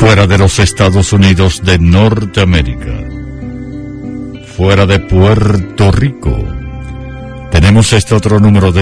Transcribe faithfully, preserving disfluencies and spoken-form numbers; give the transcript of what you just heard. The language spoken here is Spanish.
fuera de los Estados Unidos de Norteamérica, fuera de Puerto Rico, tenemos este otro número de